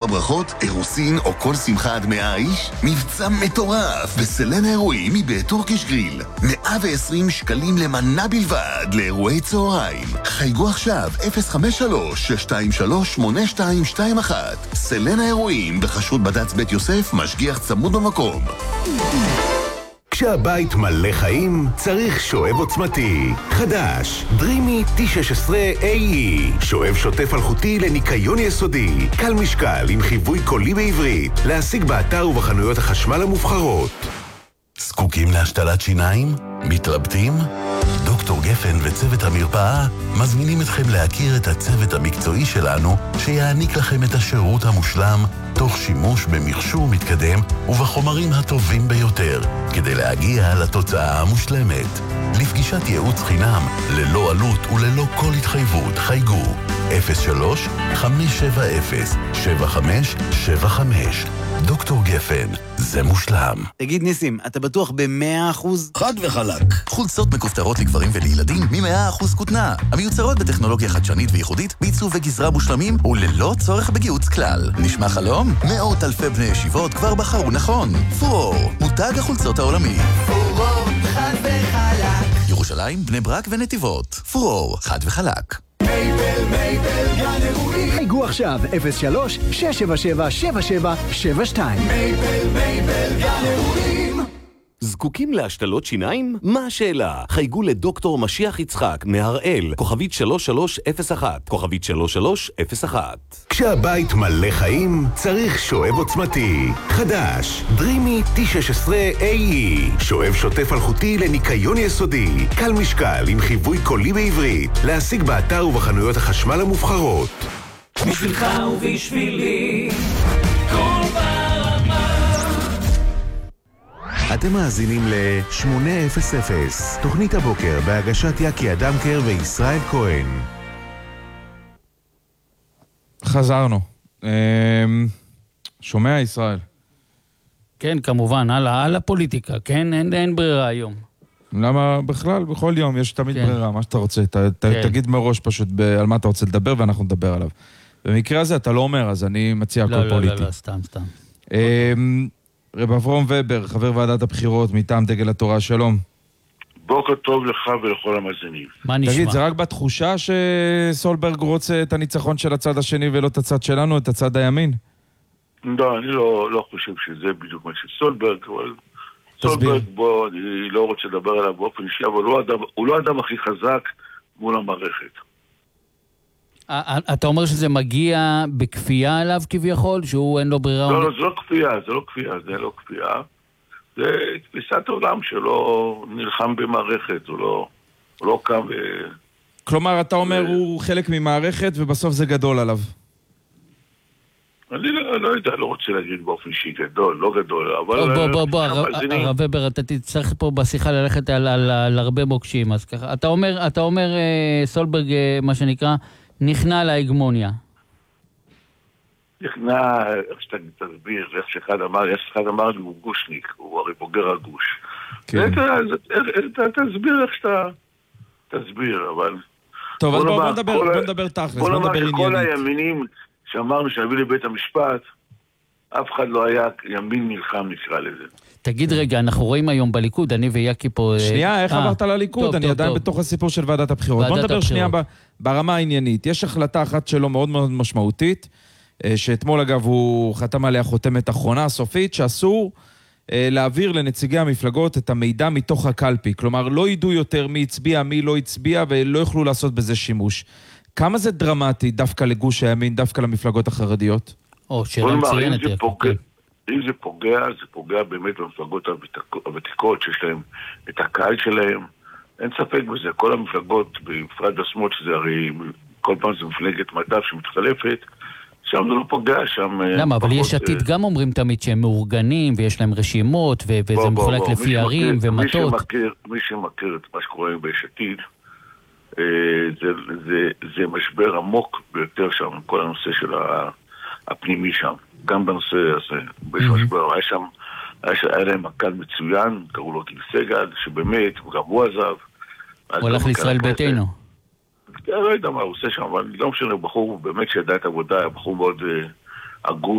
ברכות, אירוסין או כל שמחה עד 100 איש? מבצע מטורף בסלן האירועים מבית טורקיש גריל. 120 שקלים למנה בלבד לאירועי צהריים. חייגו עכשיו 053-623-8221. סלן האירועים בחשות בד"ץ בית יוסף, משגיח צמוד במקום. כשהבית מלא חיים, צריך שואב עוצמתי. חדש, דרימי T16 AE. שואב שוטף אלחוטי לניקיון יסודי. קל משקל עם חיווי קולי בעברית. להשיג באתר ובחנויות החשמל המובחרות. זקוקים להשתלת שיניים? מתלבטים? דוקטור גפן וצוות המרפאה מזמינים אתכם להכיר את הצוות המקצועי שלנו שיעניק לכם את השירות המושלם תוך שימוש במכשור מתקדם ובחומרים הטובים ביותר כדי להגיע לתוצאה המושלמת. לפגישת ייעוץ חינם ללא עלות וללא כל התחייבות חייגו 03-570-7575. דוקטור גפן, זה מושלם. תגיד ניסים, אתה בטוח ב100%? חד וחלק. חולצות מכופתרות לגברים ולילדים מ100% כותנה. המיוצרות בטכנולוגיה חדשנית וייחודית, בעיצוב וגזרה מושלמים וללא צורך בגיוץ כלל. נשמע חלום? מאות אלפי בני ישיבות כבר בחרו נכון. פורור, מותג החולצות העולמי. פורור, חד וחלק. ירושלים, בני ברק ונתיבות. פורור, חד וחלק. מייבל, גן אירועים. חייגו עכשיו 03-677-7772. מייבל, גן אירועים. זקוקים להשתלות שיניים? מה השאלה? חייגו לדוקטור משיח יצחק מהראל, כוכבית 3301, כוכבית 3301. כשהבית מלא חיים, צריך שואב עוצמתי. חדש, דרימי T16 AE. שואב שוטף אלחוטי לניקיון יסודי. קל משקל עם חיווי קולי בעברית. להשיג באתר ובחנויות החשמל המובחרות. בשבילך ובשבילי כל ברמה. אתם מאזינים ל-800, תוכנית הבוקר בהגשת יקי אדמקר וישראל כהן. חזרנו. שומע ישראל? כן, כמובן, על הפוליטיקה, כן? אין ברירה היום. למה בכלל? בכל יום יש תמיד ברירה, מה שאתה רוצה. תגיד מראש פשוט על מה אתה רוצה לדבר ואנחנו נדבר עליו. במקרה הזה אתה לא אומר, אז אני מציע הכל פוליטי. לא, סתם. רב אברום ובר, חבר ועדת הבחירות מטעם דגל התורה, שלום. בוקר טוב לך ולכל המאזינים. מה נשמע? תגיד, זה רק בתחושה שסולברג רוצה את הניצחון של הצד השני ולא את הצד שלנו, את הצד הימין? לא, אני לא חושב שזה בדיוק מה שסולברג, אבל סולברג בוא, אני לא רוצה לדבר עליו באופן אישי, אבל הוא לא האדם הכי חזק מול המערכת. אתה אומר שזה מגיע בכפייה עליו כביכול, שהוא אין לו ברירה? לא, זה לא כפייה. זה תפיסת עולם שלא נלחם במערכת, הוא לא קם כלומר, אתה אומר הוא חלק ממערכת ובסוף זה גדול עליו. אני לא יודע, לא רוצה להגיד באופן אישי גדול, לא גדול, אבל... בוא, הרב ובר, אתה תצטרך פה בשיחה ללכת על הרבה מוקשים, אז ככה. אתה אומר, סולברג, מה שנקרא, נכנע להגמוניה. נכנע, איך שאתה תסביר, איך שאחד אמר, הוא גושניק, הוא הרי בוגר הגוש. תסביר איך שאתה תסביר, אבל... טוב, אז בוא נדבר תכלס, בוא נדבר עניינית. כל הימינים שאמרנו שהביא לבית המשפט, אף אחד לא היה ימין נלחם, נקרא לזה. תגיד רגע, אנחנו רואים היום בליכוד, אני ויקי פה... שנייה, איך עברת לליכוד? אני עדיין בתוך הסיפור של ועדת הבחירות. בוא נדבר שנייה ברמה העניינית. יש החלטה אחת שלו מאוד מאוד משמעותית, שאתמול אגב הוא חתם עליה חותמת אחרונה, סופית, שאסור להעביר לנציגי המפלגות את המידע מתוך הקלפי. כלומר, לא ידעו יותר מי הצביע, מי לא הצביע, ולא יוכלו לעשות בזה שימוש. כמה זה דרמטי דווקא לגוש הימין, דווקא למפלגות החרדיות? שאלה מצוינת. אם זה פוגע באמת במפלגות הוותיקות שיש להם את הקהל שלהם. אין ספק בזה, כל המפלגות, בפרט בשמאל, שזה הרי כל פעם זה מפלגת מדף שמתחלפת, שם זה לא פוגע, שם... למה? אבל יש עתיד גם אומרים תמיד שהם מאורגנים, ויש להם רשימות, וזה מחולק לפי ערים ומטות. מי שמכיר את מה שקורה ביש עתיד, זה משבר עמוק ביותר שם, כל הנושא של הפנימי שם. גם בנושא הזה, יש משבר, היה להם מקל מצוין, קראו לו גיל סגל, שבאמת, גם הוא עזב. הוא הלך לישראל ביתנו. לא יודע מה הוא עושה שם, אבל לא משנה, בחור באמת שידע את העבודה, היה בחור מאוד הגון.